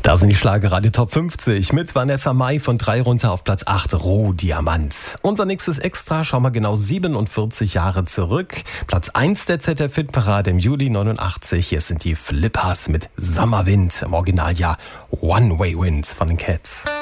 Da sind die Schlagerradio Top 50 mit Vanessa Mai von 3 runter auf Platz 8, Rohdiamant. Unser nächstes Extra, schauen wir genau 47 Jahre zurück. Platz 1 der ZDF-Hitparade im Juli 89. Hier sind die Flippers mit Sommerwind, im Originaljahr One Way Wind von den Cats.